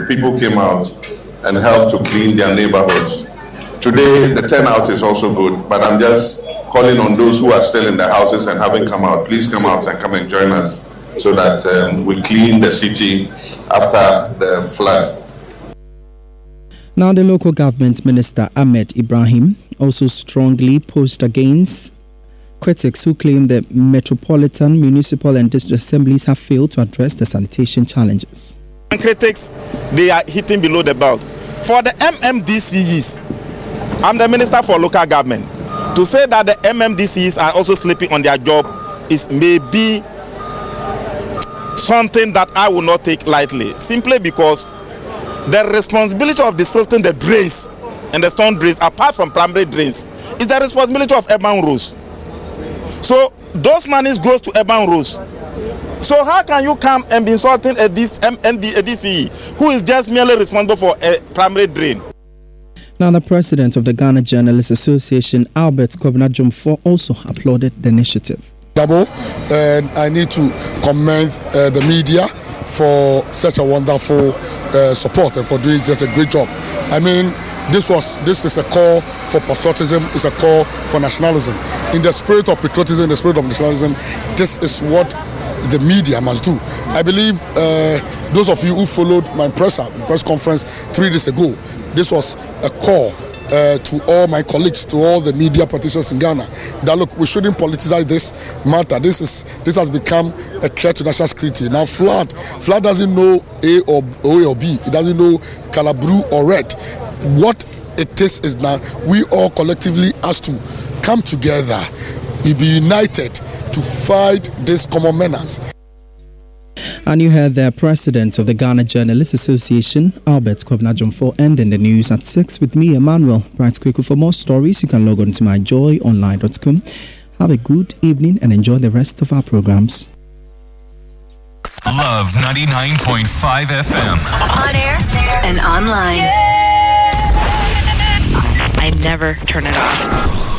people came out and helped to clean their neighborhoods. Today, the turnout is also good, but I'm just calling on those who are still in their houses and haven't come out. Please come out and come and join us so that we clean the city after the flood. Now, the local government minister, Ahmed Ibrahim, also strongly posed against critics who claim the metropolitan, municipal and district assemblies have failed to address the sanitation challenges. And critics, they are hitting below the belt. For the MMDCEs, I'm the minister for local government. To say that the MMDCEs are also sleeping on their job is maybe something that I will not take lightly, simply because the responsibility of desilting the drains and the storm drains, apart from primary drains, is the responsibility of urban roads. So those monies goes to urban roads. So how can you come and be insulting a DCE who is just merely responsible for a primary drain? Now, the president of the Ghana Journalists Association, Albert Kwabena Jomfo, also applauded the initiative. And I need to commend the media for such a wonderful support and for doing just a great job. I mean, this is a call for patriotism, it's a call for nationalism. In the spirit of patriotism, in the spirit of nationalism, this is what the media must do. I believe those of you who followed my press conference 3 days ago, this was a call to all my colleagues, to all the media practitioners in Ghana, that look, we shouldn't politicize this matter. This has become a threat to national security. Now, flood doesn't know A or B. It doesn't know color blue or red. What it is that we all collectively has to come together, be united to fight this common menace. And you heard the president of the Ghana Journalists Association, Albert Kwabena Jomfo, ending the news at 6 with me, Emmanuel Bright Kweku. For more stories, you can log on to myjoyonline.com. Have a good evening and enjoy the rest of our programs. Love 99.5 FM. On air and online. I never turn it off.